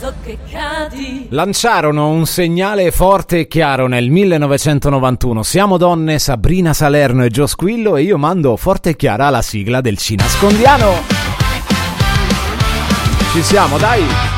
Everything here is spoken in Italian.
che cadi. Lanciarono un segnale forte e chiaro nel 1991. Siamo donne, Sabrina Salerno e Gio Squillo, e io mando forte e chiara la sigla del Cinascondiano. Ci siamo, dai!